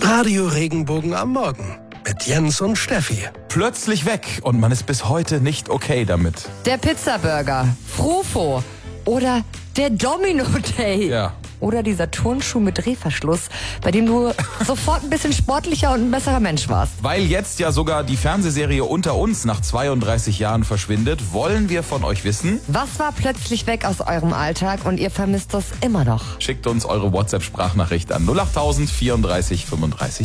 Radio Regenbogen am Morgen mit Jens und Steffi. Plötzlich weg und man ist bis heute nicht okay damit. Der Pizzaburger, Frufo oder der Domino Day. Ja. Oder dieser Turnschuh mit Drehverschluss, bei dem du sofort ein bisschen sportlicher und ein besserer Mensch warst. Weil jetzt ja sogar die Fernsehserie Unter uns nach 32 Jahren verschwindet, wollen wir von euch wissen: Was war plötzlich weg aus eurem Alltag und ihr vermisst das immer noch? Schickt uns eure WhatsApp-Sprachnachricht an 08000 34 35